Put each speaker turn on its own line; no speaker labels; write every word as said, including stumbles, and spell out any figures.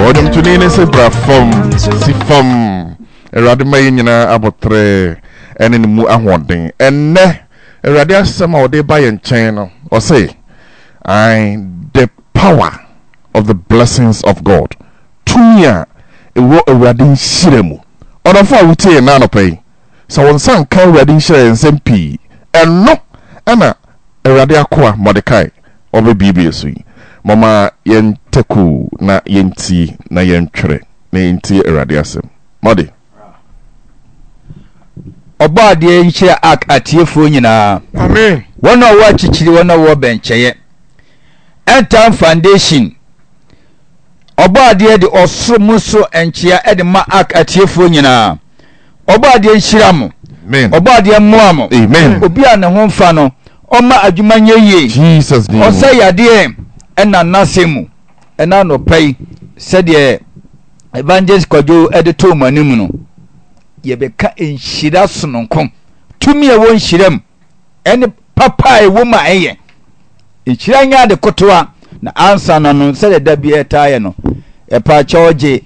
Odem to ne se bra fom si fom Erade may nyina abotre ene mu ahoden enne Erade asema ode ba ye nchen no o say I the power of the blessings of God tumia ewo Erade nhiremu odafa wutie na anopai so won san kan Erade nhire nsem pi enno ana Erade akoa Mordecai obe bibi so yi mama yen teku na yenti na yentwere na yenti Erade asem modi
Oba de nhyira ak atiefo nyina
amen
wona wa chichiri wona wo bencheye Entam Foundation Oba de de osoro muso enchia e de ma ak atiefo nyina Oba de nhyira mo
amen
Oba de mmoa mo
amen
obi a ne ho mfa no oma adwuma nyeye
Jesus name
osayade ena nasemu ena no pai sede evangelist Kojo edito manimu no yebeka enhyira sononkom tumi e won hyiram ene papa e wo ma eye enhyira nya de kotoa na ansa no no sede da bi etaye no e pa chaoje